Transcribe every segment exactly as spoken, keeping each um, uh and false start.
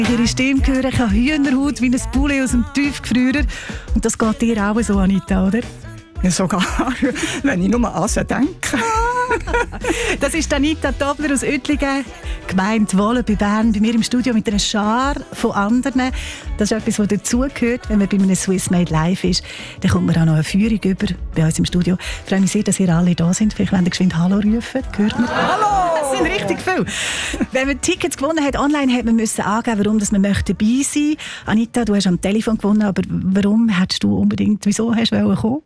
Ihre Stimme hören, ich habe Hühnerhaut wie ein Poulet aus dem Tiefgefrierer. Und das geht dir auch so, Anita, oder? Ja, sogar, wenn ich nur an sie denke. Das ist Anita Tobler aus Oettlingen, Gemeinde Wohlen bei Bern, bei mir im Studio mit einer Schar von anderen. Das ist etwas, was dazugehört, wenn man bei einem Swiss Made Live ist. Dann kommt man auch noch eine Führung über bei uns im Studio. Ich freue mich sehr, dass ihr alle da sind. Vielleicht wollt ihr geschwind Hallo rufen. Hört man? Hallo! Das sind richtig viele. Wenn man Tickets gewonnen hat, online hat man müssen angeben, warum dass man möchte dabei sein möchte. Anita, du hast am Telefon gewonnen, aber warum hättest du unbedingt, wieso hast du kommen?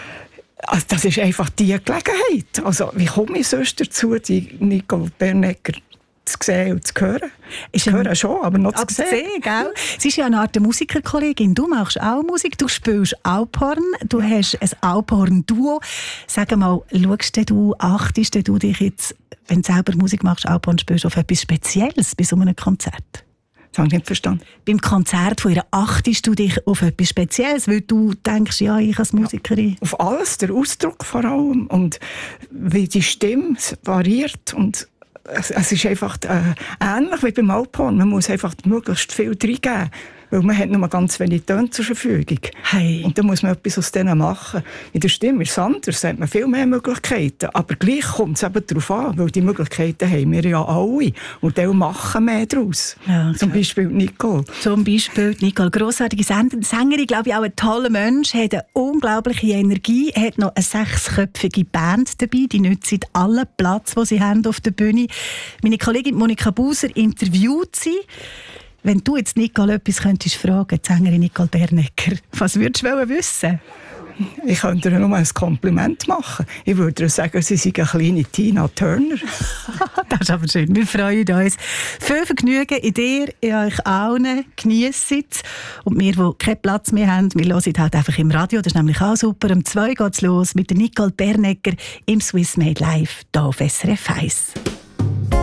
Also das ist einfach die Gelegenheit. Also, wie komme ich sonst dazu, die Nicole Bernecker zu sehen und zu hören? Ich höre schon, aber noch zu sehen. sehen gell? Sie ist ja eine Art Musikerkollegin. Du machst auch Musik, du spielst Alphorn, du hast ein Alphorn-Duo. Sag mal, schaust du, achtest du dich jetzt, wenn du selber Musik machst, Alphorn spielst, auf etwas Spezielles bei so einem Konzert? Das habe ich nicht verstanden. Beim Konzert von ihr achtest du dich auf etwas Spezielles, weil du denkst, ja, ich als Musikerin... Ja, auf alles, der Ausdruck vor allem und wie die Stimme variiert und es, es ist einfach äh, ähnlich wie beim Alphorn. Man muss einfach möglichst viel reingeben, weil man hat nur ganz wenig Töne zur Verfügung. Hey. Und dann muss man etwas aus denen machen. In der Stimme ist es anders, da hat man viel mehr Möglichkeiten. Aber gleich kommt es eben darauf an, weil die Möglichkeiten haben wir ja alle. Und die machen mehr daraus. Ja, zum Beispiel Nicole. Zum Beispiel Nicole, grossartige Sängerin, glaube ich, auch ein toller Mensch, hat eine unglaubliche Energie, hat noch eine sechsköpfige Band dabei, die nützt allen Platz, den sie haben auf der Bühne. Meine Kollegin Monika Buser interviewt sie. Wenn du jetzt Nicole etwas könntest fragen, die Sängerin Nicole Bernecker, was würdest du wissen? Ich könnte ihr nur ein Kompliment machen. Ich würde ihr sagen, sie sei eine kleine Tina Turner. Das ist aber schön. Wir freuen uns. Viel Vergnügen in dir, in euch allen. Geniessen es. Und wir, die keinen Platz mehr haben, wir hören halt einfach im Radio. Das ist nämlich auch super. Um zwei geht es los mit der Nicole Bernecker im Swiss Made Live hier auf S R F eins.